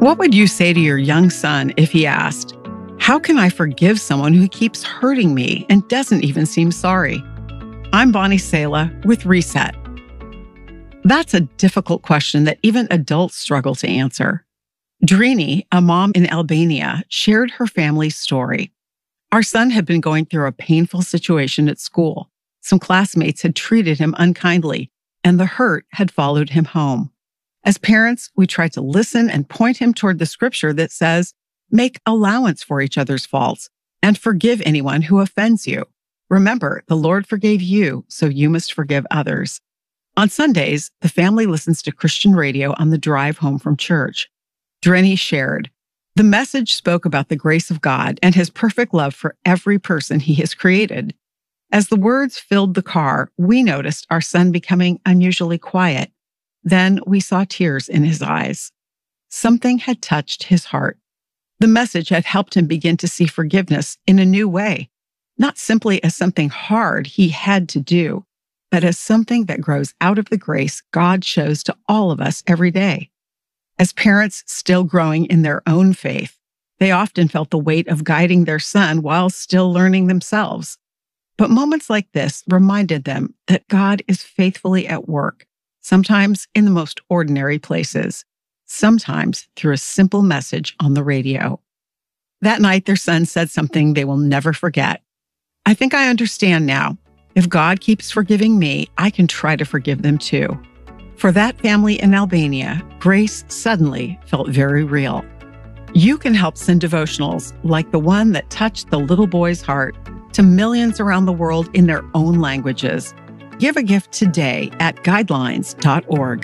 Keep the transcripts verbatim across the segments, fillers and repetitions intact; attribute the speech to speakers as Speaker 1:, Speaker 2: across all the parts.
Speaker 1: What would you say to your young son if he asked, "How can I forgive someone who keeps hurting me and doesn't even seem sorry?" I'm Bonnie Sala with Reset. That's a difficult question that even adults struggle to answer. Drini, a mom in Albania, shared her family's story. Our son had been going through a painful situation at school. Some classmates had treated him unkindly, and the hurt had followed him home. As parents, we tried to listen and point him toward the scripture that says, "Make allowance for each other's faults and forgive anyone who offends you. Remember, the Lord forgave you, so you must forgive others." On Sundays, the family listens to Christian radio on the drive home from church. Drini shared, "The message spoke about the grace of God and his perfect love for every person he has created. As the words filled the car, we noticed our son becoming unusually quiet. Then we saw tears in his eyes. Something had touched his heart. The message had helped him begin to see forgiveness in a new way, not simply as something hard he had to do, but as something that grows out of the grace God shows to all of us every day." As parents still growing in their own faith, they often felt the weight of guiding their son while still learning themselves. But moments like this reminded them that God is faithfully at work, sometimes in the most ordinary places, sometimes through a simple message on the radio. That night, their son said something they will never forget. "I think I understand now. If God keeps forgiving me, I can try to forgive them too." For that family in Albania, grace suddenly felt very real. You can help send devotionals like the one that touched the little boy's heart to millions around the world in their own languages. Give a gift today at guidelines dot org.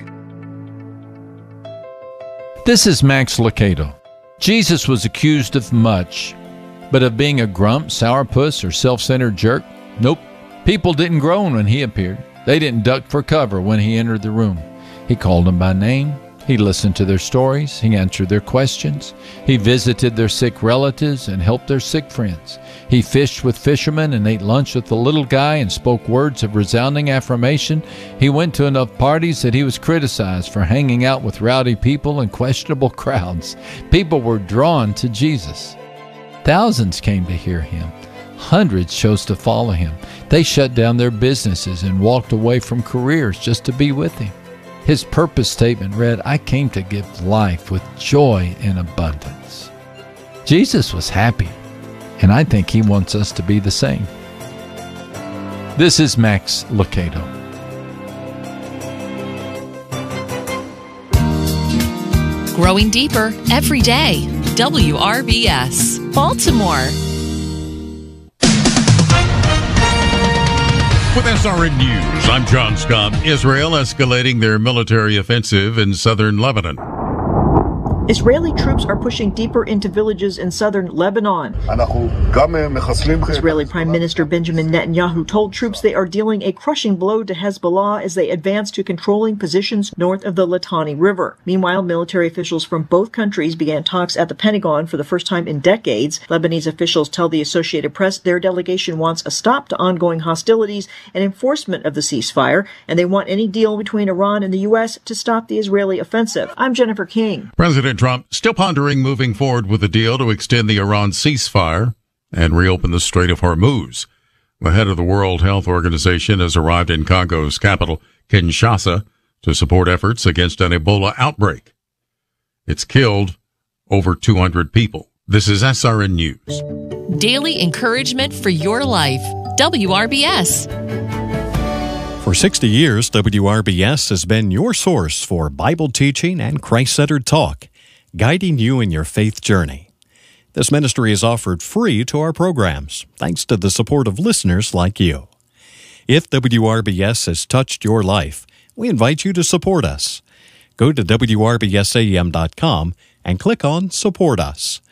Speaker 2: This is Max Lucado. Jesus was accused of much, but of being a grump, sourpuss, or self-centered jerk? Nope. People didn't groan when he appeared. They didn't duck for cover when he entered the room. He called them by name. He listened to their stories. He answered their questions. He visited their sick relatives and helped their sick friends. He fished with fishermen and ate lunch with the little guy and spoke words of resounding affirmation. He went to enough parties that he was criticized for hanging out with rowdy people and questionable crowds. People were drawn to Jesus. Thousands came to hear him. Hundreds chose to follow him. They shut down their businesses and walked away from careers just to be with him. His purpose statement read, "I came to give life with joy in abundance." Jesus was happy, and I think he wants us to be the same. This is Max Lucado.
Speaker 3: Growing deeper every day. W R B S, Baltimore.
Speaker 4: With S R N News, I'm John Scott. Israel escalating their military offensive in southern Lebanon.
Speaker 5: Israeli troops are pushing deeper into villages in southern Lebanon. Israeli Prime Minister Benjamin Netanyahu told troops they are dealing a crushing blow to Hezbollah as they advance to controlling positions north of the Litani River. Meanwhile, military officials from both countries began talks at the Pentagon for the first time in decades. Lebanese officials tell the Associated Press their delegation wants a stop to ongoing hostilities and enforcement of the ceasefire, and they want any deal between Iran and the U S to stop the Israeli offensive. I'm Jennifer King.
Speaker 4: President Trump still pondering moving forward with a deal to extend the Iran ceasefire and reopen the Strait of Hormuz. The head of the World Health Organization has arrived in Congo's capital, Kinshasa, to support efforts against an Ebola outbreak. It's killed over two hundred people. This is S R N News.
Speaker 3: Daily encouragement for your life. W R B S.
Speaker 6: For sixty years, W R B S has been your source for Bible teaching and Christ-centered talk, guiding you in your faith journey. This ministry is offered free to our programs, thanks to the support of listeners like you. If W R B S has touched your life, we invite you to support us. Go to W R B S A M dot com and click on Support Us.